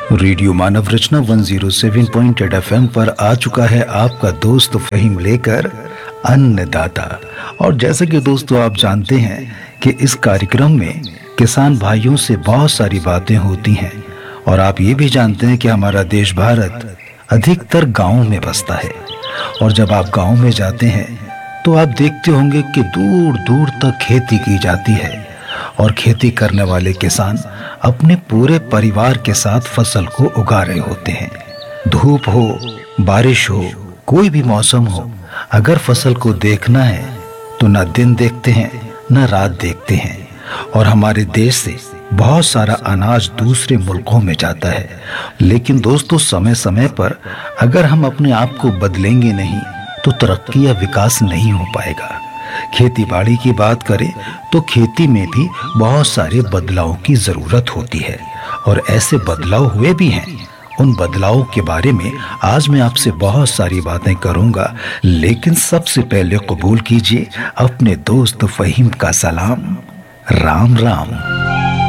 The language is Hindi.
रेडियो मानव रचना 107.8 FM पर आ चुका है आपका दोस्त फहीम लेकर अन्नदाता। और जैसे कि दोस्तों आप जानते हैं कि इस कार्यक्रम में किसान भाइयों से बहुत सारी बातें होती हैं, और आप ये भी जानते हैं कि हमारा देश भारत अधिकतर गाँव में बसता है। और जब आप गाँव में जाते हैं तो आप देखते होंगे कि दूर दूर तक खेती की जाती है, और खेती करने वाले किसान अपने पूरे परिवार के साथ फसल को उगा रहे होते हैं। धूप हो, बारिश हो, कोई भी मौसम हो, अगर फसल को देखना है तो न दिन देखते हैं न रात देखते हैं। और हमारे देश से बहुत सारा अनाज दूसरे मुल्कों में जाता है, लेकिन दोस्तों समय समय पर अगर हम अपने आप को बदलेंगे नहीं तो तरक्की या विकास नहीं हो पाएगा। खेती बाड़ी की बात करें तो खेती में भी बहुत सारे बदलाव की जरूरत होती है, और ऐसे बदलाव हुए भी हैं। उन बदलावों के बारे में आज मैं आपसे बहुत सारी बातें करूंगा, लेकिन सबसे पहले कबूल कीजिए अपने दोस्त फहीम का सलाम। राम राम।